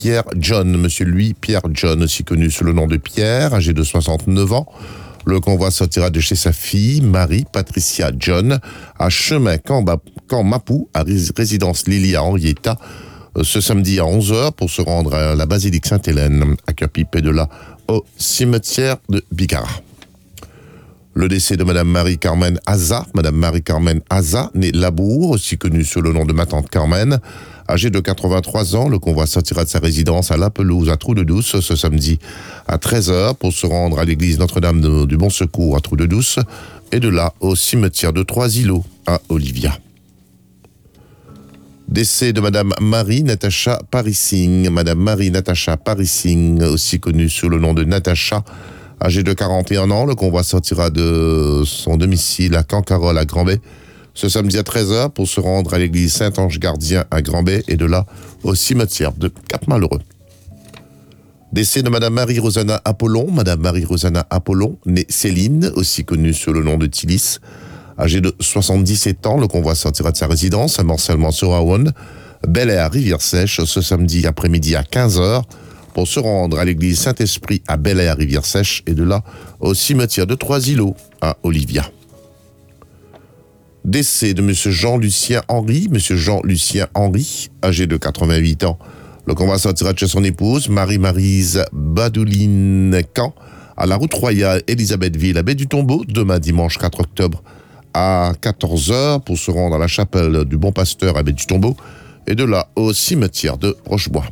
Pierre John, monsieur Louis Pierre John, aussi connu sous le nom de Pierre, âgé de 69 ans. Le convoi sortira de chez sa fille, Marie Patricia John, à Chemin Camp Mapou, à résidence Lilia Henrietta, ce samedi à 11h pour se rendre à la basilique Sainte-Hélène, à Kerpip et de là au cimetière de Bicara. Le décès de Madame Marie-Carmen Haza, née Labour, aussi connue sous le nom de ma tante Carmen, âgée de 83 ans. Le convoi sortira de sa résidence à La Pelouse, à Trou-de-Douce, ce samedi à 13h pour se rendre à l'église Notre-Dame du Bon Secours à Trou-de-Douce et de là au cimetière de Trois-Îlots à Olivia. Décès de Madame Marie-Natacha Parissing. Madame Marie-Natacha Parissing, aussi connue sous le nom de Natacha, âgée de 41 ans, le convoi sortira de son domicile à Cancarol à Grand-Bay ce samedi à 13h pour se rendre à l'église Saint-Ange-Gardien à Grand-Bay et de là au cimetière de Cap-Malheureux. Décès de Madame Marie-Rosanna Apollon. Madame Marie-Rosanna Apollon, née Céline, aussi connue sous le nom de Tillis, âgée de 77 ans, le convoi sortira de sa résidence à Morcellement-sur-Avon, Bel-Air Rivière-Sèche ce samedi après-midi à 15h pour se rendre à l'église Saint-Esprit à Bel-Air Rivière-Sèche et de là au cimetière de Trois-Îlots à Olivia. Décès de M. Jean-Lucien Henry. M. Jean-Lucien Henry, âgé de 88 ans. Le convoi sortira de chez son épouse, Marie-Maryse Badouline Camp, à la route royale Élisabethville à Baie du Tombeau, demain dimanche 4 octobre à 14h pour se rendre à la chapelle du Bon Pasteur à Baie du Tombeau et de là au cimetière de Rochebois.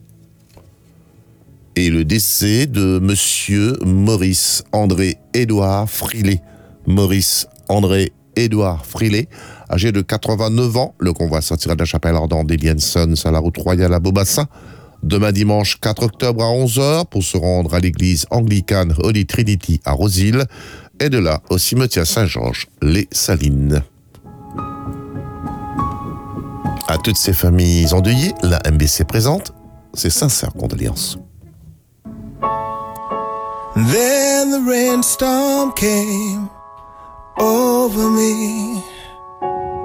Et le décès de Monsieur Maurice André Édouard Frilet. Maurice André Édouard Frilet, âgé de 89 ans. Le convoi sortira de la chapelle ardente d'Elienson à la route royale à Beaubassin, demain dimanche 4 octobre à 11h pour se rendre à l'église anglicane Holy Trinity à Rosil et de là au cimetière Saint-Georges, les Salines. À toutes ces familles endeuillées, la MBC présente ses sincères condoléances. Then the rainstorm came over me.